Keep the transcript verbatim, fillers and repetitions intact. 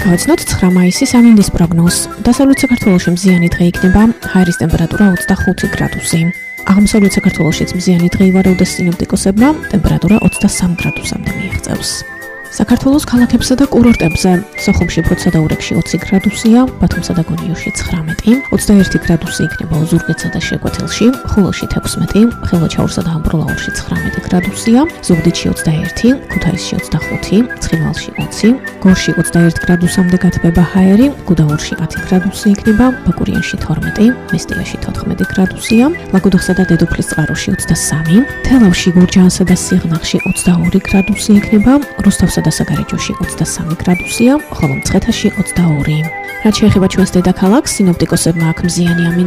გავაცნოთ ცხრა მაისის ამინდის პროგნოზს. დასავლეთ საქართველოში მზიანი დღე იქნება, ჰაერის ტემპერატურა ოცდახუთი გრადუსი. აღმოსავლეთ საქართველოშიც მზიანი დღე ივარაუდეს სინოპტიკოსებმა, ტემპერატურა ოცდასამ გრადუსამდე მიაღწევს. საქართველოს ქალაქებსა და კურორტებზე სოხუმში, ბროდსადაურებში ოცი გრადუსია, ბათუმსა და გონიოში ცხრამეტი, ოცდაერთი გრადუსი იქნება ოზურგეთსა და შეკვეთილში, ხულოში თექვსმეტი, ხილვაჩაურსა და ამბროლაურში ცხრამეტი გრადუსია, ზუგდიდში ოცდაერთი, ქუთაისში ოცდახუთი, ცხინვალში ოცი, გორში ოცდაერთი გრადუსამდე გათბება ჰაერი, გუდაურში ათი გრადუსი იქნება, ბაკურიანში თორმეტი, მესტიაში თოთხმეტი გრადუსია, ლაგოდეხსა და დედოფლისწყაროში ოცდასამი, თელავში, გურჯაანსა და სიღნაღში ოცდაორი გრადუსი იქნება, რუსთავსა და საგარეჯოში ოცდასამი გრადუსია, ხოლო მცხეთაში ოცდაორი. რაც შეეხება ჩვენს დედაქალაქს, სინოპტიკოსებმა აქ მზიანი ამინდი